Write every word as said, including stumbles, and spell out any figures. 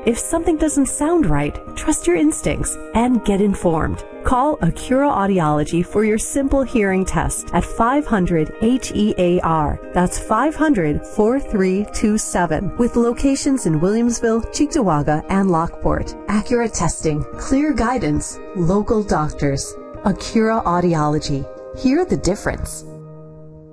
If something doesn't sound right, trust your instincts and get informed. Call Acura Audiology for your simple hearing test at five hundred H E A R. That's five hundred, four three two seven. With locations in Williamsville, Cheektowaga, and Lockport. Accurate testing, clear guidance, local doctors. Acura Audiology. Hear the difference.